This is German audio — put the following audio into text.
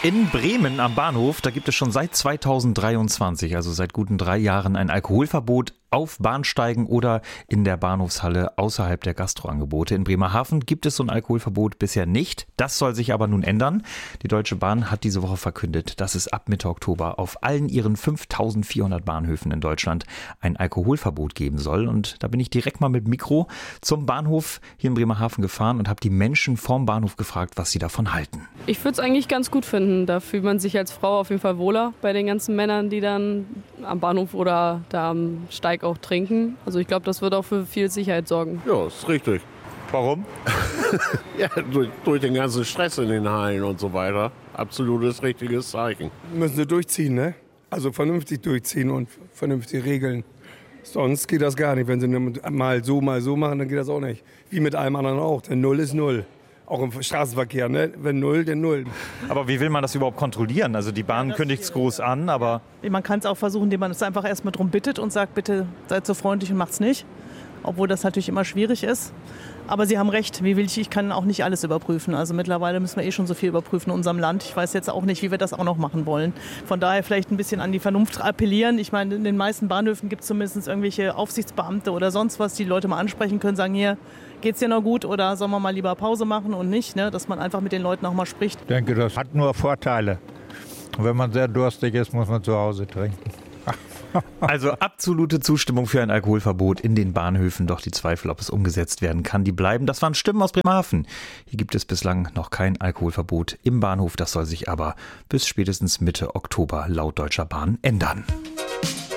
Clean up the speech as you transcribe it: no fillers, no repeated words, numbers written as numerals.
In Bremen am Bahnhof, da gibt es schon seit 2023, also seit guten 3 Jahren, ein Alkoholverbot auf Bahnsteigen oder in der Bahnhofshalle außerhalb der Gastroangebote. In Bremerhaven gibt es so ein Alkoholverbot bisher nicht. Das soll sich aber nun ändern. Die Deutsche Bahn hat diese Woche verkündet, dass es ab Mitte Oktober auf allen ihren 5400 Bahnhöfen in Deutschland ein Alkoholverbot geben soll. Und da bin ich direkt mal mit Mikro zum Bahnhof hier in Bremerhaven gefahren und habe die Menschen vorm Bahnhof gefragt, was sie davon halten. Ich würde es eigentlich ganz gut finden. Da fühlt man sich als Frau auf jeden Fall wohler bei den ganzen Männern, die dann am Bahnhof oder da am Steig auch trinken. Also ich glaube, das wird auch für viel Sicherheit sorgen. Ja, ist richtig. Warum? Ja, durch den ganzen Stress in den Hallen und so weiter. Absolutes richtiges Zeichen. Müssen sie durchziehen, ne? Also vernünftig durchziehen und vernünftig regeln. Sonst geht das gar nicht. Wenn sie mal so machen, dann geht das auch nicht. Wie mit allem anderen auch. Denn 0 ist 0. Auch im Straßenverkehr, ne? Wenn 0, dann 0. Aber wie will man das überhaupt kontrollieren? Also die Bahn kündigt es groß an, aber... Man kann es auch versuchen, indem man es einfach erstmal drum bittet und sagt, bitte seid so freundlich und macht's nicht. Obwohl das natürlich immer schwierig ist. Aber Sie haben recht, ich kann auch nicht alles überprüfen. Also mittlerweile müssen wir schon so viel überprüfen in unserem Land. Ich weiß jetzt auch nicht, wie wir das auch noch machen wollen. Von daher vielleicht ein bisschen an die Vernunft appellieren. Ich meine, in den meisten Bahnhöfen gibt es zumindest irgendwelche Aufsichtsbeamte oder sonst was, die Leute mal ansprechen können, sagen, hier, geht's dir noch gut oder sollen wir mal lieber Pause machen und nicht, ne? Dass man einfach mit den Leuten auch mal spricht. Ich denke, das hat nur Vorteile. Und wenn man sehr durstig ist, muss man zu Hause trinken. Also absolute Zustimmung für ein Alkoholverbot in den Bahnhöfen, doch die Zweifel, ob es umgesetzt werden kann, die bleiben. Das waren Stimmen aus Bremerhaven. Hier gibt es bislang noch kein Alkoholverbot im Bahnhof. Das soll sich aber bis spätestens Mitte Oktober laut Deutscher Bahn ändern.